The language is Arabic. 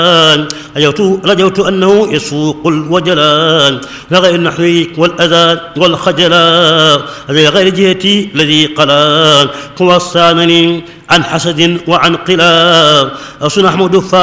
رجوت أنه يسوق الوجلان لغير النحو والأذى والخجلان لغير جهتي الذي قلان وصانني عن حسد وعن قلان أصنع أحمد